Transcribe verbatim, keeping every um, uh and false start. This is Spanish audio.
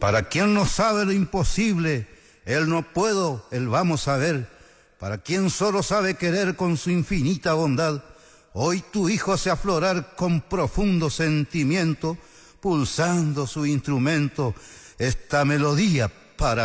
Para quien no sabe lo imposible, el no puedo, el vamos a ver. Para quien solo sabe querer con su infinita bondad, hoy tu hijo hace aflorar con profundo sentimiento, pulsando su instrumento, esta melodía para